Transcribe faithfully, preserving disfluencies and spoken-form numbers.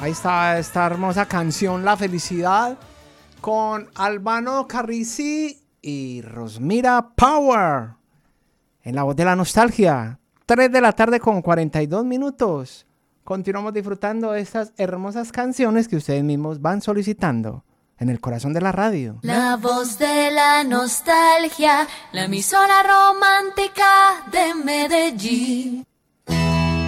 Ahí está esta hermosa canción, La Felicidad, con Albano Carrisi y Rosmira Power. En la voz de la nostalgia. tres de la tarde con cuarenta y dos minutos. Continuamos disfrutando de estas hermosas canciones que ustedes mismos van solicitando en el corazón de la radio. La voz de la nostalgia, la emisora romántica de Medellín.